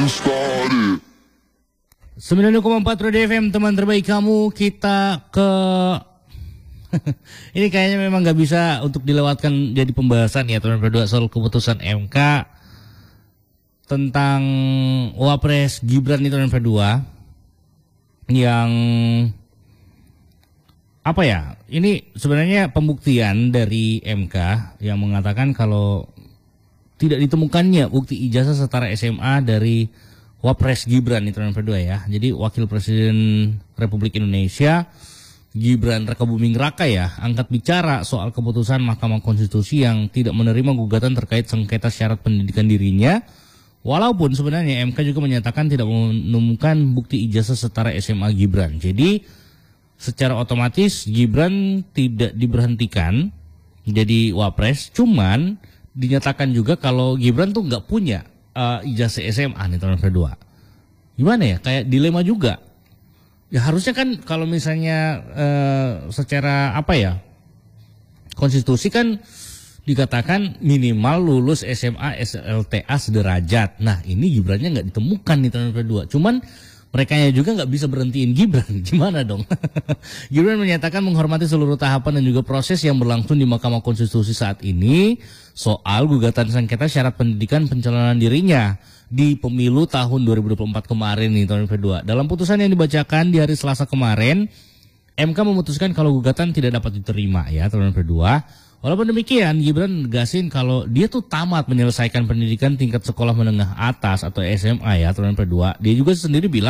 90,4 Radio FM, teman terbaik kamu. Kita ke ini kayaknya memang nggak bisa untuk dilewatkan jadi pembahasan ya teman berdua, soal keputusan MK tentang Wapres Gibran itu teman berdua, yang apa ya, ini sebenarnya pembuktian dari MK yang mengatakan kalau tidak ditemukannya bukti ijazah setara SMA dari Wapres Gibran itu teman berdua ya. Jadi Wakil Presiden Republik Indonesia Gibran Rakabuming Raka ya angkat bicara soal keputusan Mahkamah Konstitusi yang tidak menerima gugatan terkait sengketa syarat pendidikan dirinya. Walaupun sebenarnya MK juga menyatakan tidak menemukan bukti ijazah setara SMA Gibran. Jadi secara otomatis Gibran tidak diberhentikan jadi Wapres, cuman dinyatakan juga kalau Gibran tuh nggak punya ijazah SMA nih teman berdua. Gimana ya, kayak dilema juga. Ya harusnya kan kalau misalnya secara apa ya, konstitusi kan dikatakan minimal lulus SMA SLTA sederajat. Nah ini Gibrannya nggak ditemukan nih teman berdua. Cuman merekanya juga nggak bisa berhentiin Gibran. Gimana dong? Gibran menyatakan menghormati seluruh tahapan dan juga proses yang berlangsung di Mahkamah Konstitusi saat ini soal gugatan sengketa syarat pendidikan pencalonan dirinya di pemilu tahun 2024 kemarin nih tahun kedua. Dalam putusan yang dibacakan di hari Selasa kemarin, MK memutuskan kalau gugatan tidak dapat diterima ya tahun kedua. Walaupun demikian, Gibran negasin kalau dia tuh tamat menyelesaikan pendidikan tingkat sekolah menengah atas atau SMA ya tahun kedua. Dia juga sendiri bilang